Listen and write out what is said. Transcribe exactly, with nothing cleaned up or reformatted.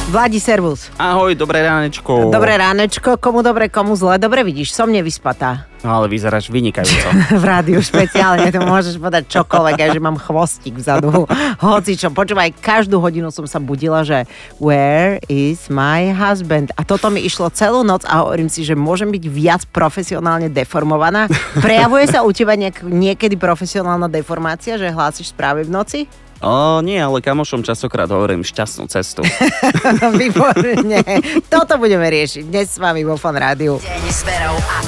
Vladi, servus. Ahoj, dobré ránečko. Dobré ránečko, komu dobre, komu zle. Dobre vidíš, som nevyspatá. No ale vyzeráš vynikajúco. V rádiu špeciálne, to môžeš povedať čokoľvek, aj že mám chvostík vzadu. Hoci čo, počúvaj, každú hodinu som sa budila, že where is my husband? A toto mi išlo celú noc a hovorím si, že môžem byť viac profesionálne deformovaná. Prejavuje sa u teba nejak, niekedy profesionálna deformácia, že hlásiš správy v noci? O, nie, ale kamošom častokrát hovorím šťastnú cestu. Výborne. Toto budeme riešiť dnes s vami vo Fan Rádiu. Deň s Verou a